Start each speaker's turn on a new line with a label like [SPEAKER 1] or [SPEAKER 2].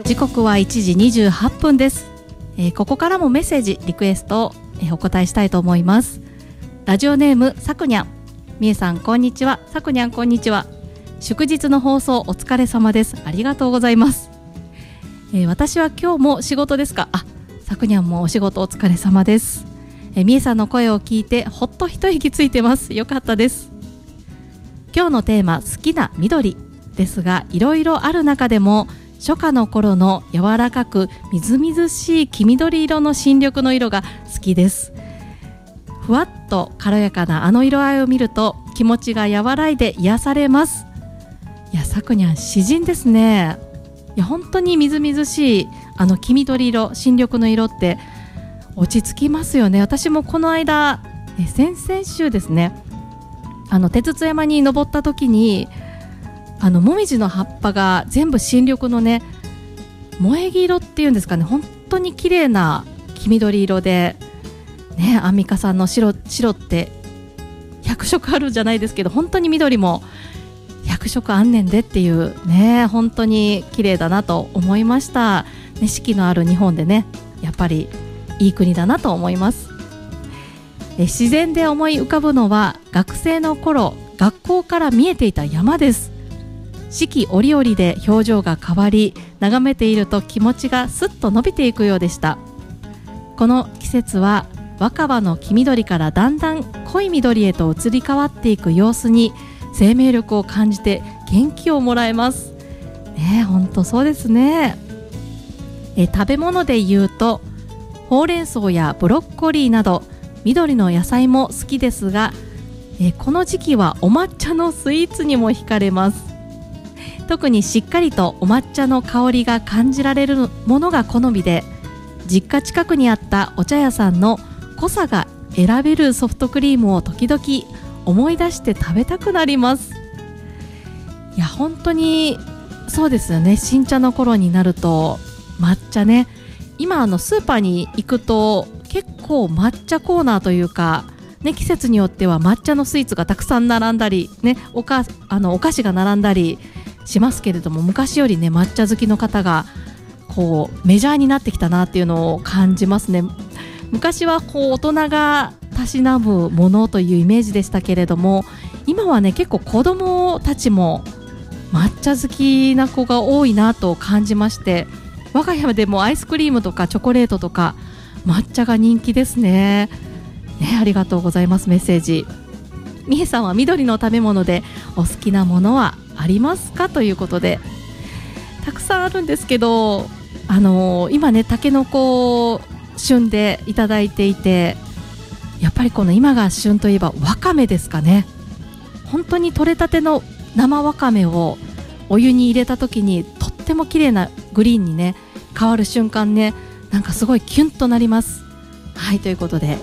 [SPEAKER 1] 時刻は1時28分です。ここからもメッセージリクエストを、お答えしたいと思います。ラジオネームさくにゃん。みえさんこんにちは。さくにゃんこんにちは。祝日の放送お疲れ様です。ありがとうございます。私は今日も仕事ですか。さくにゃんもお仕事お疲れ様です。みえさんの声を聞いてほっと一息ついてます。よかったです。今日のテーマ好きな緑ですが、いろいろある中でも初夏の頃の柔らかくみずみずしい黄緑色の新緑の色が好きです。ふわっと軽やかなあの色合いを見ると気持ちが和らいで癒されます。いや、さくにゃん詩人ですね。いや、本当にみずみずしいあの黄緑色、新緑の色って落ち着きますよね。私もこの間先々週ですね、手筒山に登った時にもみじの葉っぱが全部新緑のね、萌え木色っていうんですかね、本当に綺麗な黄緑色でね、アンミカさんの白って100色あるじゃないですけど、本当に緑も100色あんねんでっていうね、本当に綺麗だなと思いました、ね、四季のある日本でね、やっぱりいい国だなと思います。自然で思い浮かぶのは学生の頃学校から見えていた山です。四季折々で表情が変わり、眺めていると気持ちがすっと伸びていくようでした。この季節は若葉の黄緑からだんだん濃い緑へと移り変わっていく様子に生命力を感じて元気をもらえますね。本当そうですね。食べ物で言うとほうれん草やブロッコリーなど緑の野菜も好きですが、この時期はお抹茶のスイーツにも惹かれます。特にしっかりとお抹茶の香りが感じられるものが好みで、実家近くにあったお茶屋さんの濃さが選べるソフトクリームを時々思い出して食べたくなります。いや、本当にそうですよね。新茶の頃になると抹茶ね、今スーパーに行くと結構抹茶コーナーというか、ね、季節によっては抹茶のスイーツがたくさん並んだり、ね、お菓子が並んだりしますけれども、昔よりね、抹茶好きの方がこうメジャーになってきたなっていうのを感じますね。昔はこう大人がたしなむものというイメージでしたけれども、今はね、結構子供たちも抹茶好きな子が多いなと感じまして、我が家でもアイスクリームとかチョコレートとか抹茶が人気ですね。ありがとうございます。メッセージ。みえさんは緑の食べ物でお好きなものはありますかということで、たくさんあるんですけど、今ね、タケノコ旬でいただいていて、やっぱりこの今が旬といえばわかめですかね。本当に採れたての生わかめをお湯に入れた時にとっても綺麗なグリーンにね変わる瞬間ね、なんかすごいキュンとなります。はい、ということで